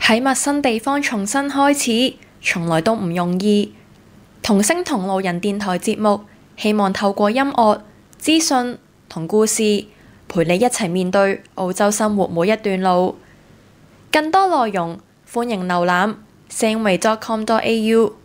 喺陌生地方重新開始，從來都唔容易。同聲同路人電台節目，希望透過音樂、資訊同故事，陪你一齊面對澳洲生活每一段路。更多內容，歡迎瀏覽 sangway.com.au。